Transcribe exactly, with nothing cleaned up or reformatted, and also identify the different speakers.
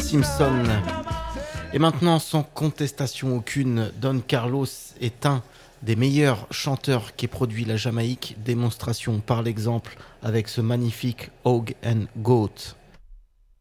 Speaker 1: Simpson. Et maintenant, sans contestation aucune, Don Carlos est un des meilleurs chanteurs qu'ait produit la Jamaïque. Démonstration par l'exemple avec ce magnifique Hog and Goat.